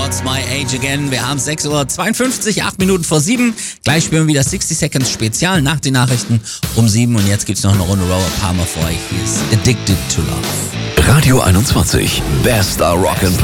What's My Age Again? Wir haben 6:52 Uhr, 8 Minuten vor 7. Gleich spielen wir wieder 60 Seconds Spezial nach den Nachrichten um 7. Und jetzt gibt's noch eine Runde Robert Palmer für euch. Hier ist Addicted to Love. Radio 21, bester Rock'n'Pop.